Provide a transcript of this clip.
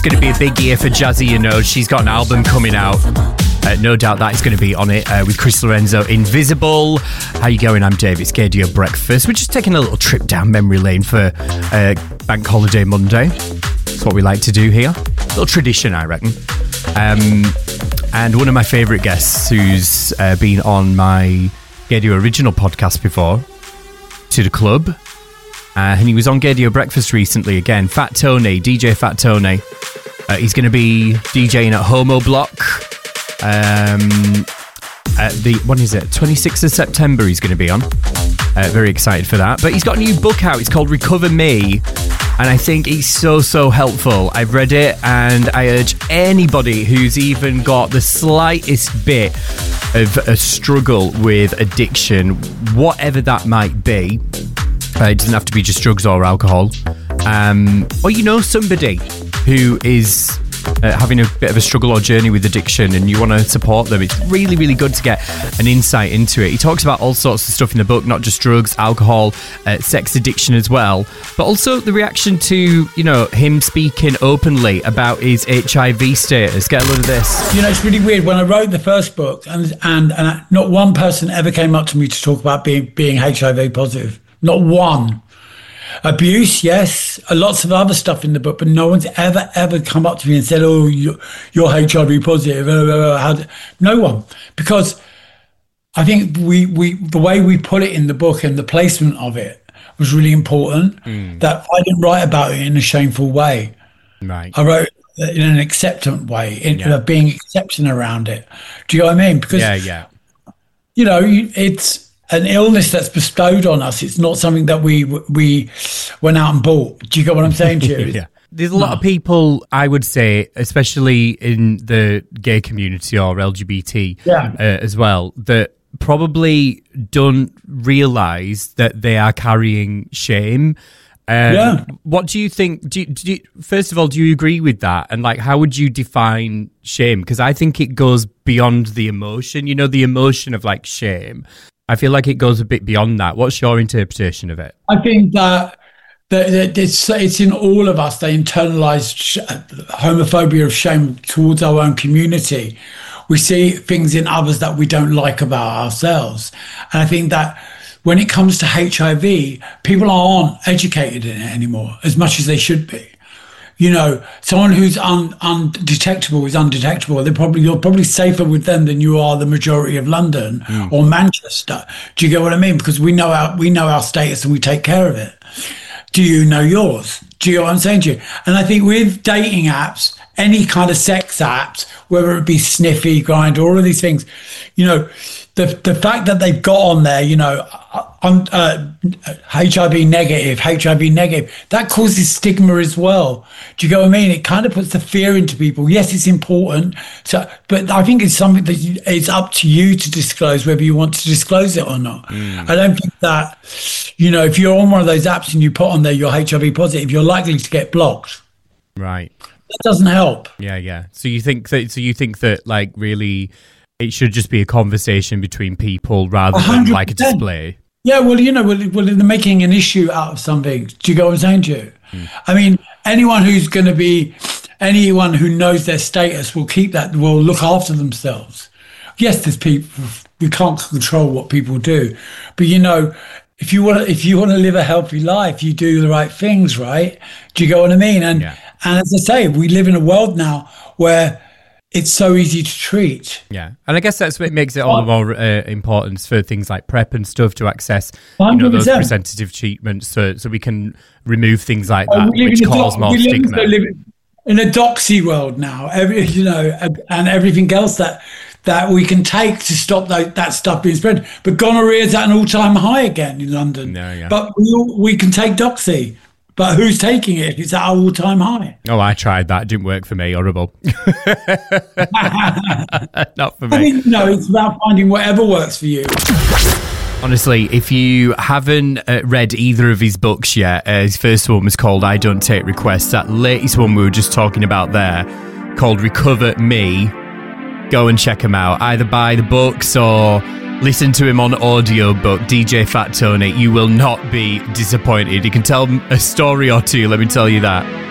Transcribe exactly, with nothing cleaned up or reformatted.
going to be a big year for Jazzy, you know. She's got an album coming out. Uh, no doubt that is going to be on it uh, with Chris Lorenzo, Invisible. How you going? I'm Dave. It's Gaydio Breakfast. We're just taking a little trip down memory lane for uh, Bank Holiday Monday. That's what we like to do here. A little tradition, I reckon. Um, and one of my favourite guests who's uh, been on my Gaydio Original podcast before, To The Club. Uh, and he was on Gaydio Breakfast recently again. Fat Tony, D J Fat Tony. Uh, he's going to be DJing at Homo Block. Um, at the, what is it? twenty-sixth of September he's going to be on. Uh, very excited for that. But he's got a new book out. It's called Recover Me. And I think it's so, so helpful. I've read it and I urge anybody who's even got the slightest bit of a struggle with addiction, whatever that might be. Uh, it doesn't have to be just drugs or alcohol. Um, or you know somebody who is uh, having a bit of a struggle or journey with addiction and you want to support them. It's really, really good to get an insight into it. He talks about all sorts of stuff in the book, not just drugs, alcohol, uh, sex addiction as well, but also the reaction to, you know, him speaking openly about his H I V status. Get a load of this. You know, it's really weird. When I wrote the first book and and, and not one person ever came up to me to talk about being being H I V positive. Not one. Abuse, yes. Lots of other stuff in the book, but no one's ever, ever come up to me and said, oh, you're, you're H I V positive. No one. Because I think we, we the way we put it in the book and the placement of it was really important, mm. that I didn't write about it in a shameful way. Right. I wrote in an acceptant way, in yeah. uh, being accepting around it. Do you know what I mean? Because, yeah, yeah. you know, it's an illness that's bestowed on us. It's not something that we we went out and bought. Do you get what I'm saying to you? Yeah. There's a lot no. of people, I would say, especially in the gay community or L G B T yeah. uh, as well, that probably don't realise that they are carrying shame. Um, yeah. What do you think? Do you, do you, first of all, do you agree with that? And like, how would you define shame? Because I think it goes beyond the emotion. You know, the emotion of like shame. I feel like it goes a bit beyond that. What's your interpretation of it? I think that, that, that it's, it's in all of us, the internalised sh- homophobia of shame towards our own community. We see things in others that we don't like about ourselves. And I think that when it comes to H I V, people aren't educated in it anymore as much as they should be. You know, someone who's un, undetectable is undetectable. They're probably you're probably safer with them than you are the majority of London mm. or Manchester. Do you get what I mean? Because we know our we know our status and we take care of it. Do you know yours? Do you know what I'm saying to you? And I think with dating apps, any kind of sex apps, whether it be Sniffy, Grindr, all of these things, you know, the the fact that they've got on there, you know, uh, uh, H I V negative, H I V negative, that causes stigma as well. Do you get what I mean? It kind of puts the fear into people. Yes, it's important. So, but I think it's something that you, it's up to you to disclose whether you want to disclose it or not. Mm. I don't think that, you know, if you're on one of those apps and you put on there you're H I V positive, you're likely to get blocked. Right. That doesn't help. Yeah, yeah. So you think that? So you think that, like, really, it should just be a conversation between people rather than one hundred percent like a display. Yeah, well, you know, well, well, they're making an issue out of something. Do you get what I'm saying to you? Mm. I mean, anyone who's going to be, anyone who knows their status will keep that, will look after themselves. Yes, there's people, we can't control what people do, but you know, if you want to, if you want to live a healthy life, you do the right things, right? Do you get what I mean? And yeah. and as I say, we live in a world now where it's so easy to treat. Yeah, and I guess that's what makes it all the more uh, important for things like PrEP and stuff to access, you know, those preventative treatments, so so we can remove things like that, which cause more stigma. We live in a doxy world now, every, you know, and everything else that that we can take to stop that, that stuff being spread. But gonorrhea is at an all-time high again in London. No, yeah. But we, we can take doxy. But who's taking it? It's at an all-time high. Oh, I tried that. It didn't work for me. Horrible. Not for me. I think, no, it's about finding whatever works for you. Honestly, if you haven't uh, read either of his books yet, uh, his first one was called I Don't Take Requests. That latest one we were just talking about there, called Recover Me, go and check him out. Either buy the books or listen to him on audiobook. D J Fat Tony, you will not be disappointed. You can tell a story or two, let me tell you that.